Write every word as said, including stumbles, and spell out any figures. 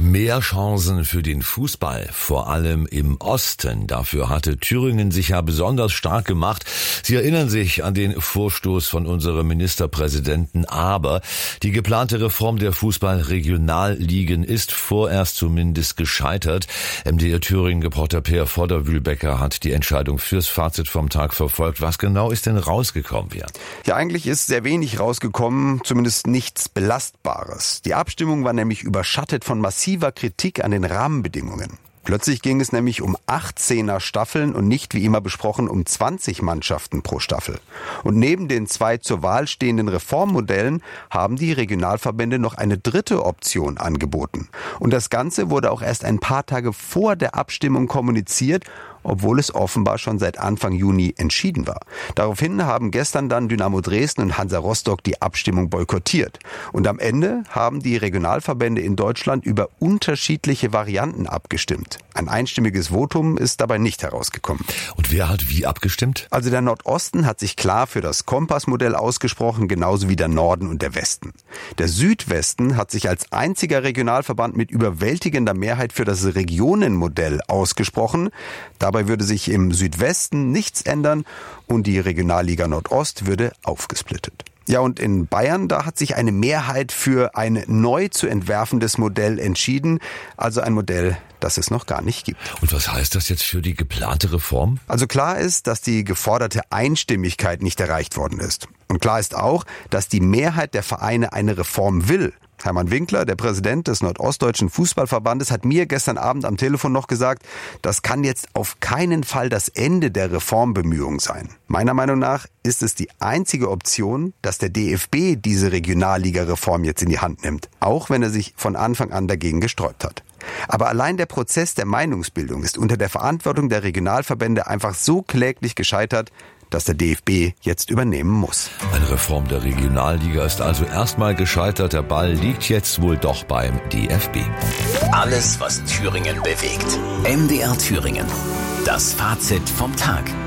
Mehr Chancen für den Fußball, vor allem im Osten. Dafür hatte Thüringen sich ja besonders stark gemacht. Sie erinnern sich an den Vorstoß von unserem Ministerpräsidenten, aber die geplante Reform der Fußball-Regionalligen ist vorerst zumindest gescheitert. M D R Thüringen-Reporter Peer Vorderwühlbecker hat die Entscheidung fürs Fazit vom Tag verfolgt. Was genau ist denn rausgekommen, Peer? Ja, eigentlich ist sehr wenig rausgekommen, zumindest nichts Belastbares. Die Abstimmung war nämlich überschattet von massiver Kritik an den Rahmenbedingungen. Plötzlich ging es nämlich um achtzehner Staffeln und nicht, wie immer besprochen, um zwanzig Mannschaften pro Staffel. Und neben den zwei zur Wahl stehenden Reformmodellen haben die Regionalverbände noch eine dritte Option angeboten. Und das Ganze wurde auch erst ein paar Tage vor der Abstimmung kommuniziert, obwohl es offenbar schon seit Anfang Juni entschieden war. Daraufhin haben gestern dann Dynamo Dresden und Hansa Rostock die Abstimmung boykottiert. Und am Ende haben die Regionalverbände in Deutschland über unterschiedliche Varianten abgestimmt. Ein einstimmiges Votum ist dabei nicht herausgekommen. Und wer hat wie abgestimmt? Also der Nordosten hat sich klar für das Kompassmodell ausgesprochen, genauso wie der Norden und der Westen. Der Südwesten hat sich als einziger Regionalverband mit überwältigender Mehrheit für das Regionenmodell ausgesprochen. Dabei würde sich im Südwesten nichts ändern und die Regionalliga Nordost würde aufgesplittet. Ja, und in Bayern, da hat sich eine Mehrheit für ein neu zu entwerfendes Modell entschieden, also ein Modell, das es noch gar nicht gibt. Und was heißt das jetzt für die geplante Reform? Also klar ist, dass die geforderte Einstimmigkeit nicht erreicht worden ist. Und klar ist auch, dass die Mehrheit der Vereine eine Reform will. Hermann Winkler, der Präsident des Nordostdeutschen Fußballverbandes, hat mir gestern Abend am Telefon noch gesagt, das kann jetzt auf keinen Fall das Ende der Reformbemühungen sein. Meiner Meinung nach ist es die einzige Option, dass der D F B diese Regionalliga-Reform jetzt in die Hand nimmt, auch wenn er sich von Anfang an dagegen gesträubt hat. Aber allein der Prozess der Meinungsbildung ist unter der Verantwortung der Regionalverbände einfach so kläglich gescheitert, dass der D F B jetzt übernehmen muss. Eine Reform der Regionalliga ist also erstmal gescheitert. Der Ball liegt jetzt wohl doch beim D F B. Alles, was Thüringen bewegt. M D R Thüringen. Das Fazit vom Tag.